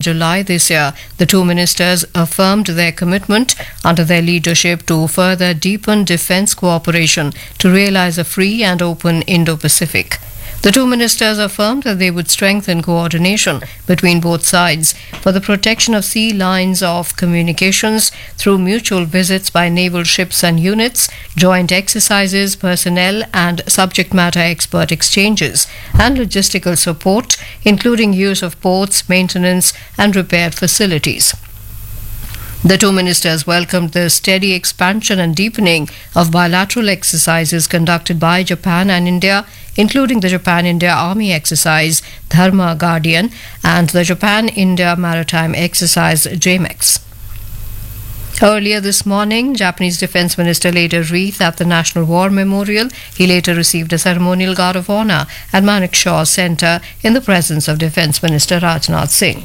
July this year. The two ministers affirmed their commitment under their leadership to further deepen defence cooperation to realise a free and open Indo-Pacific. The two ministers affirmed that they would strengthen coordination between both sides for the protection of sea lines of communications through mutual visits by naval ships and units, joint exercises, personnel and subject matter expert exchanges, and logistical support, including use of ports, maintenance and repair facilities. The two ministers welcomed the steady expansion and deepening of bilateral exercises conducted by Japan and India, including the Japan-India Army Exercise Dharma Guardian and the Japan-India Maritime Exercise JMEX. Earlier this morning, Japanese Defence Minister laid a wreath at the National War Memorial. He later received a ceremonial guard of honour at Manekshaw Centre in the presence of Defence Minister Rajnath Singh.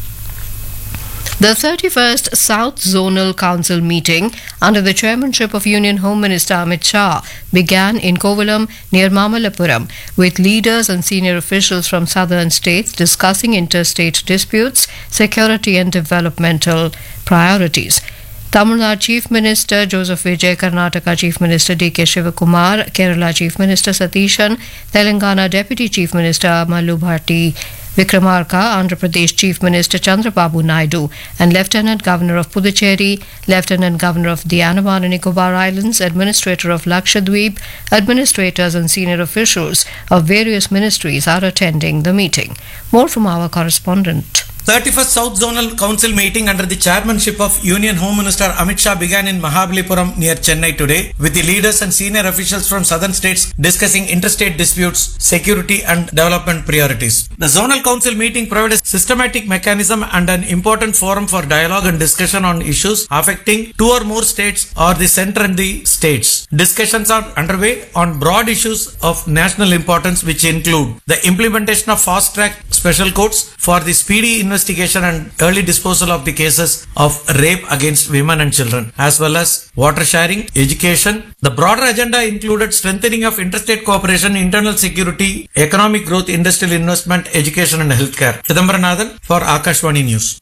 The 31st South Zonal Council meeting under the chairmanship of Union Home Minister Amit Shah began in Kovalam near Mamallapuram with leaders and senior officials from southern states discussing interstate disputes, security and developmental priorities. Tamil Nadu Chief Minister Joseph Vijay, Karnataka Chief Minister D.K. Shivakumar, Kerala Chief Minister Satishan, Telangana Deputy Chief Minister Mallu Bharti Vikramarka, Andhra Pradesh Chief Minister Chandrababu Naidu and Lieutenant Governor of Puducherry, Lieutenant Governor of the Andaman and Nicobar Islands, Administrator of Lakshadweep, administrators and senior officials of various ministries are attending the meeting. More from our correspondent. 31st South Zonal Council meeting under the chairmanship of Union Home Minister Amit Shah began in Mahabalipuram near Chennai today with the leaders and senior officials from southern states discussing interstate disputes, security and development priorities. The Zonal Council meeting provided a systematic mechanism and an important forum for dialogue and discussion on issues affecting two or more states or the centre and the states. Discussions are underway on broad issues of national importance which include the implementation of fast-track special courts for the speedy investigation and early disposal of the cases of rape against women and children, as well as water sharing, education. The broader agenda included strengthening of interstate cooperation, internal security, economic growth, industrial investment, education and healthcare. Chidambaranathan for Akashvani News.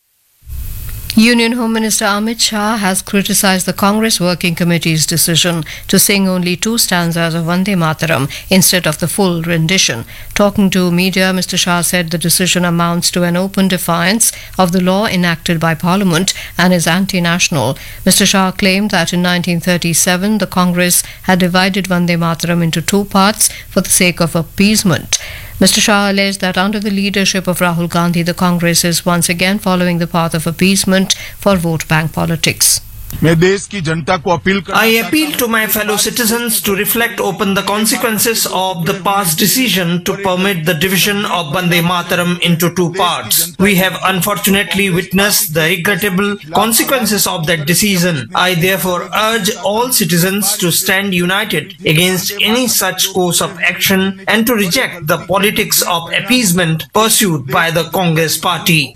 Union Home Minister Amit Shah has criticised the Congress Working Committee's decision to sing only two stanzas of Vande Mataram instead of the full rendition. Talking to media, Mr. Shah said the decision amounts to an open defiance of the law enacted by Parliament and is anti-national. Mr. Shah claimed that in 1937 the Congress had divided Vande Mataram into two parts for the sake of appeasement. Mr. Shah alleged that under the leadership of Rahul Gandhi, the Congress is once again following the path of appeasement for vote bank politics. I appeal to my fellow citizens to reflect upon the consequences of the past decision to permit the division of Vande Mataram into two parts. We have unfortunately witnessed the regrettable consequences of that decision. I therefore urge all citizens to stand united against any such course of action and to reject the politics of appeasement pursued by the Congress party.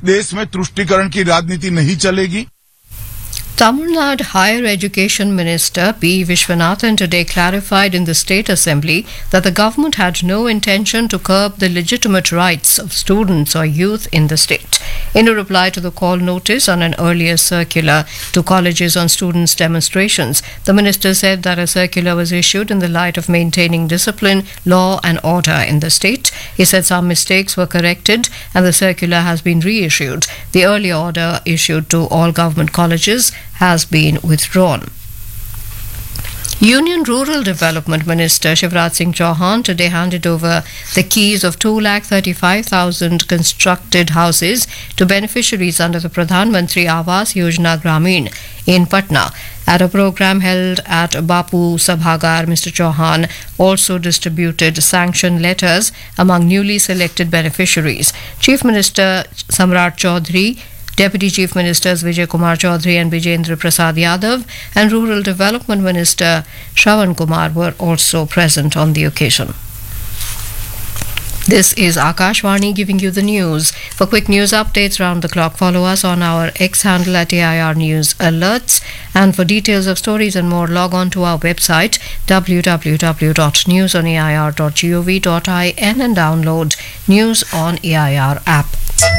Tamil Nadu Higher Education Minister P. Vishwanathan today clarified in the State Assembly that the government had no intention to curb the legitimate rights of students or youth in the state. In a reply to the call notice on an earlier circular to colleges on students' demonstrations, the minister said that a circular was issued in the light of maintaining discipline, law and order in the state. He said some mistakes were corrected and the circular has been reissued. The earlier order issued to all government colleges has been withdrawn. Union Rural Development Minister Shivraj Singh Chauhan today handed over the keys of 235,000 constructed houses to beneficiaries under the Pradhan Mantri Awas Yojana Gramin in Patna. At a program held at Bapu Sabhagar, Mr. Chauhan also distributed sanction letters among newly selected beneficiaries. Chief Minister Samrat Chaudhary, Deputy Chief Ministers Vijay Kumar Chaudhary and Vijendra Prasad Yadav and Rural Development Minister Shravan Kumar were also present on the occasion. This is Akashvani giving you the news. For quick news updates round the clock, follow us on our X handle at AIR News Alerts. And for details of stories and more, log on to our website www.newsonair.gov.in and download News on AIR app.